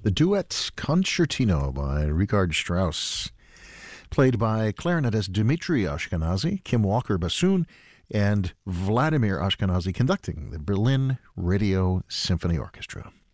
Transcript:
The duet Concertino by Richard Strauss, played by clarinetist Dmitri Ashkenazy, Kim Walker bassoon, and Vladimir Ashkenazy conducting the Berlin Radio Symphony Orchestra.